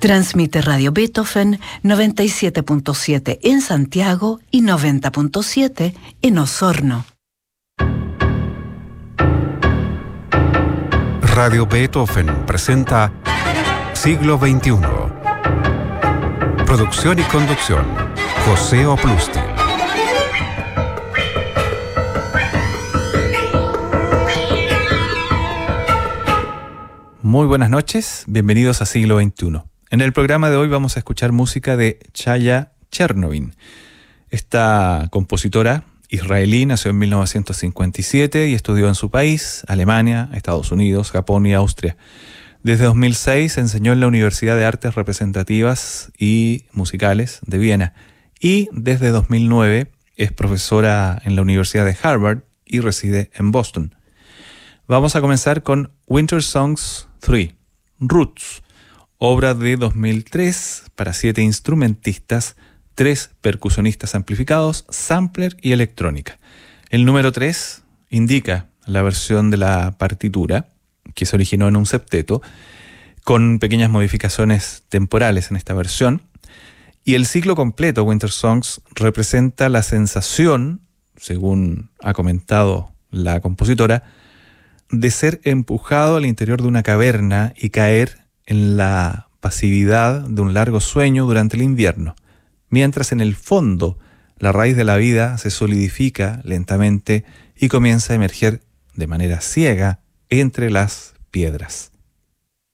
Transmite Radio Beethoven 97.7 en Santiago y 90.7 en Osorno. Radio Beethoven presenta Siglo XXI. Producción y conducción, José Oplustil. Muy buenas noches, bienvenidos a Siglo XXI. En el programa de hoy vamos a escuchar música de Chaya Chernovin. Esta compositora israelí nació en 1957 y estudió en su país, Alemania, Estados Unidos, Japón y Austria. Desde 2006 enseñó en la Universidad de Artes Representativas y Musicales de Viena y desde 2009 es profesora en la Universidad de Harvard y reside en Boston. Vamos a comenzar con Winter Songs 3, Roots, obra de 2003 para 7 instrumentistas, 3 percusionistas amplificados, sampler y electrónica. El número 3 indica la versión de la partitura, que se originó en un septeto, con pequeñas modificaciones temporales en esta versión. Y el ciclo completo, Winter Songs, representa la sensación, según ha comentado la compositora, de ser empujado al interior de una caverna y caer en la pasividad de un largo sueño durante el invierno, mientras en el fondo la raíz de la vida se solidifica lentamente y comienza a emerger de manera ciega entre las piedras.